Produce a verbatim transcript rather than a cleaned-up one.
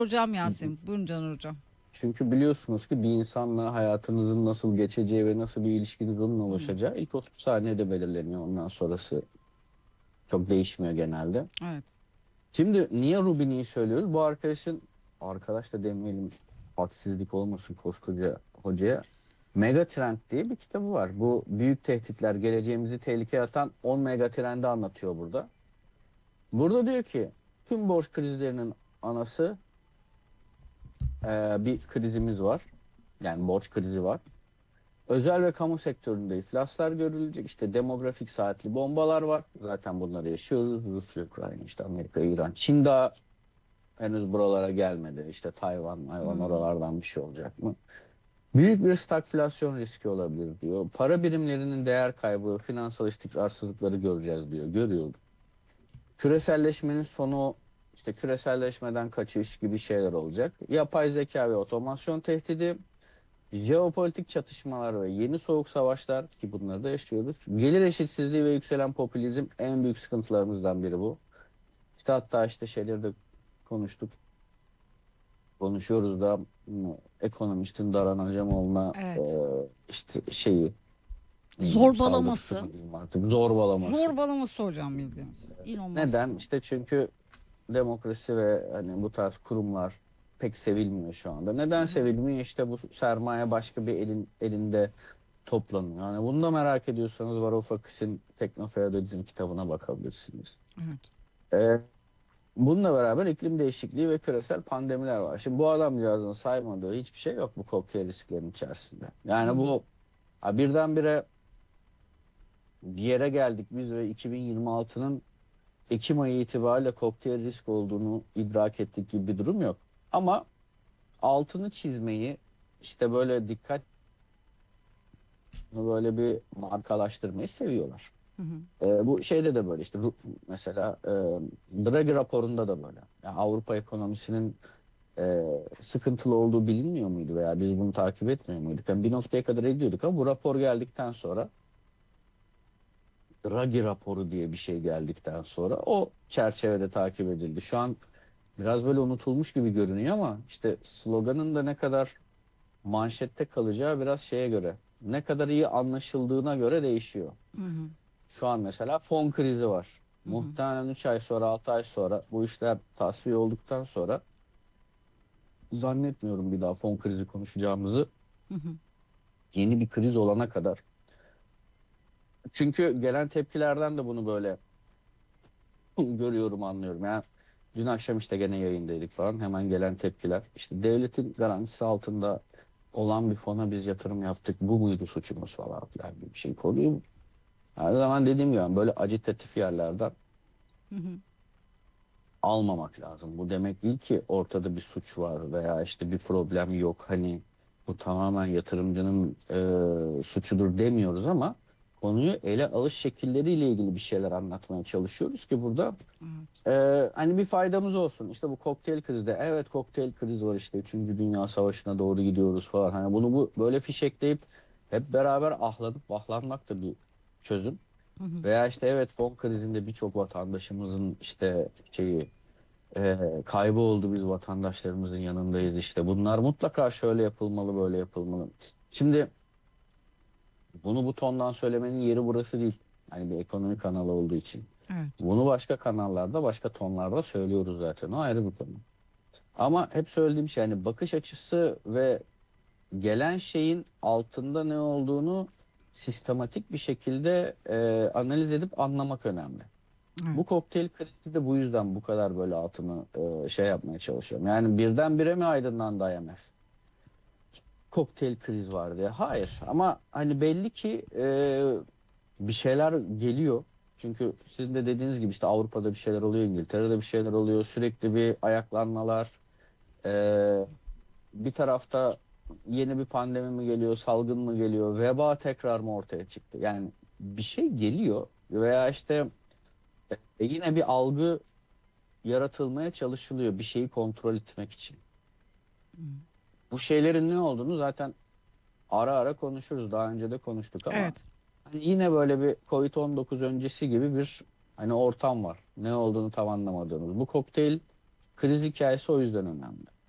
Hocam Yasemin. Buyurun Caner Hocam. Çünkü biliyorsunuz ki bir insanla hayatınızın nasıl geçeceği ve nasıl bir ilişkiniz onunla Hı hı. oluşacağı ilk otuz saniyede belirleniyor. Ondan sonrası çok değişmiyor genelde. Evet. Şimdi niye Rubini'yi söylüyoruz? Bu arkadaşın, arkadaş da demeyelim, haksızlık olmasın koskoca hocaya. Megatrend diye bir kitabı var. Bu büyük tehditler, geleceğimizi tehlikeye atan on megatrendi anlatıyor burada. Burada diyor ki tüm borç krizlerinin anası, e, bir krizimiz var. Yani borç krizi var. Özel ve kamu sektöründe iflaslar görülecek. İşte demografik saatli bombalar var. Zaten bunları yaşıyoruz. Rusya, Ukrayna, işte Amerika, İran. Çin daha henüz buralara gelmedi. İşte Tayvan, Hı Tayvan hı. oralardan bir şey olacak mı? Büyük bir stagflasyon riski olabilir diyor. Para birimlerinin değer kaybı, finansal istikrarsızlıkları göreceğiz diyor. Görüyoruz. Küreselleşmenin sonu, işte küreselleşmeden kaçış gibi şeyler olacak. Yapay zeka ve otomasyon tehdidi, jeopolitik çatışmalar ve yeni soğuk savaşlar ki bunları da yaşıyoruz. Gelir eşitsizliği ve yükselen popülizm en büyük sıkıntılarımızdan biri bu. İşte hatta işte şeyleri de konuştuk. Konuşuyoruz da hmm, ekonomistin Daran Acemoğlu'na e, Evet. işte şeyi ne diyeyim, saldırısı Zorbalaması. mı diyeyim artık, zorbalaması. Zorbalaması hocam bildiğiniz. Elon Neden? Musk'ın. İşte çünkü demokrasi ve hani bu tarz kurumlar pek sevilmiyor şu anda. Hı Neden hı. sevilmiyor? İşte bu sermaye başka bir elin elinde toplanıyor. Yani bunu da merak ediyorsanız Varoufakis'in Teknofeodalizm kitabına bakabilirsiniz. Evet. Ee, Bununla beraber iklim değişikliği ve küresel pandemiler var. Şimdi bu adamcağızın saymadığı hiçbir şey yok bu kokteyl risklerinin içerisinde. Hı Yani hı. bu ha, birdenbire bir yere geldik biz ve iki bin yirmi altının Ekim ayı itibariyle kokteyl risk olduğunu idrak ettik gibi bir durum yok. Ama altını çizmeyi, işte böyle dikkat, böyle bir markalaştırmayı seviyorlar. Hı hı. Ee, bu şeyde de böyle işte Ru- mesela e, Draghi raporunda da böyle. Yani Avrupa ekonomisinin e, sıkıntılı olduğu bilinmiyor muydu veya biz bunu takip etmiyor muyduk? Yani bir noktaya kadar ediyorduk ama bu rapor geldikten sonra, Draghi raporu diye bir şey geldikten sonra o çerçevede takip edildi. Şu an biraz böyle unutulmuş gibi görünüyor ama işte sloganın da ne kadar manşette kalacağı biraz şeye göre, ne kadar iyi anlaşıldığına göre değişiyor. Hı hı. Şu an mesela fon krizi var. Hı hı. Muhtemelen üç ay sonra, altı ay sonra bu işler tasfiye olduktan sonra zannetmiyorum bir daha fon krizi konuşacağımızı, Hı hı. yeni bir kriz olana kadar. Çünkü gelen tepkilerden de bunu böyle görüyorum, anlıyorum. Yani dün akşam işte gene yayındaydık falan, hemen gelen tepkiler. İşte devletin garantisi altında olan bir fona biz yatırım yaptık. Bu muydu suçumuz falan filan gibi bir şey konuyu. Her zaman dediğim gibi böyle acitatif yerlerden Hı hı. almamak lazım. Bu demek değil ki ortada bir suç var veya işte bir problem yok. Hani bu tamamen yatırımcının e, suçudur demiyoruz ama konuyu ele alış şekilleriyle ilgili bir şeyler anlatmaya çalışıyoruz ki burada Evet. e, hani bir faydamız olsun. İşte bu kokteyl krizi de, evet kokteyl krizi var, işte üçüncü Dünya Savaşı'na doğru gidiyoruz falan. Hani bunu bu böyle fişekleyip hep beraber ahlanıp bahlanmak da bir çözüm. Hı hı. Veya işte evet fon krizinde birçok vatandaşımızın işte şeyi e, kaybı oldu, biz vatandaşlarımızın yanındayız, işte bunlar mutlaka şöyle yapılmalı, böyle yapılmalı. Şimdi bunu bu tondan söylemenin yeri burası değil. Hani bir ekonomi kanalı olduğu için. Evet. Bunu başka kanallarda, başka tonlarda söylüyoruz zaten. O ayrı bir konu. Ama hep söylediğim şey, hani bakış açısı ve gelen şeyin altında ne olduğunu sistematik bir şekilde e, analiz edip anlamak önemli. Evet. Bu kokteyl krizi de bu yüzden bu kadar böyle altını e, şey yapmaya çalışıyorum. Yani birdenbire mi aydınlandı I M F? Kokteyl kriz var diye. Hayır, ama hani belli ki e, bir şeyler geliyor. Çünkü sizin de dediğiniz gibi işte Avrupa'da bir şeyler oluyor, İngiltere'de bir şeyler oluyor. Sürekli bir ayaklanmalar. E, Bir tarafta yeni bir pandemi mi geliyor, salgın mı geliyor, veba tekrar mı ortaya çıktı? Yani bir şey geliyor veya işte e, yine bir algı yaratılmaya çalışılıyor bir şeyi kontrol etmek için. Hı. Bu şeylerin ne olduğunu zaten ara ara konuşuruz. Daha önce de konuştuk ama Evet. hani yine böyle bir Covid on dokuz öncesi gibi bir hani ortam var. Ne olduğunu tam anlamadığımız. Bu kokteyl Kriz hikayesi o yüzden önemli.